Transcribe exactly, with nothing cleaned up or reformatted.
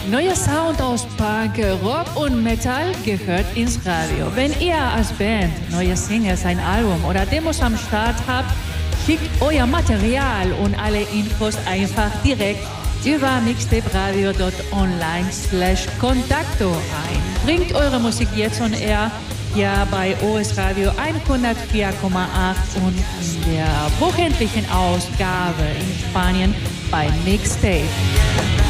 Neuer Sound aus Punk, Rock und Metal gehört ins Radio. Wenn ihr als Band neue Singles, ein Album oder Demos am Start habt, schickt euer Material und alle Infos einfach direkt über mixtaperadio punkt online slash contacto ein. Bringt eure Musik jetzt on air hier bei O S Radio hundertvier Komma acht und in der wöchentlichen Ausgabe in Spanien bei Mixtape.